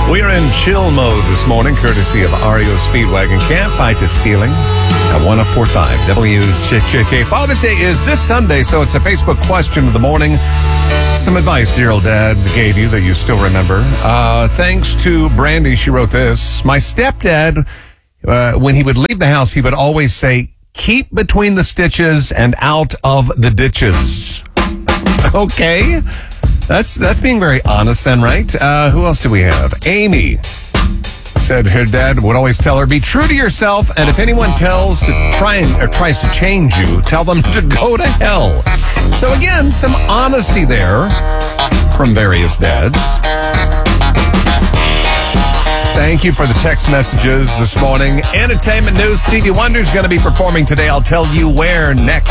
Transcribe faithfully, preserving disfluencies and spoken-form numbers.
We are in chill mode this morning, courtesy of R E O Speedwagon. Can't fight this feeling. At one oh four point five W J J K. Father's Day is this Sunday, so it's a Facebook question of the morning. Some advice dear old dad gave you that you still remember. Uh, thanks to Brandy, she wrote this. My stepdad, uh, when he would leave the house, he would always say, keep between the stitches and out of the ditches. Okay. That's that's being very honest then, right? Uh, who else do we have? Amy said her dad would always tell her, be true to yourself, and if anyone tells to try and, or tries to change you, tell them to go to hell. So again, some honesty there from various dads. Thank you for the text messages this morning. Entertainment news, Stevie Wonder's going to be performing today. I'll tell you where next.